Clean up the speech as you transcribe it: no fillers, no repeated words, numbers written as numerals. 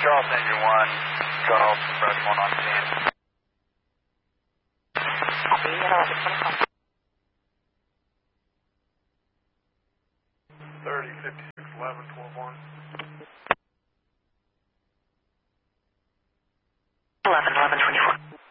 Charles Engine 1, Charles Express 1 on scene. Copy, 1125. 30, 56, 11, 12, 1.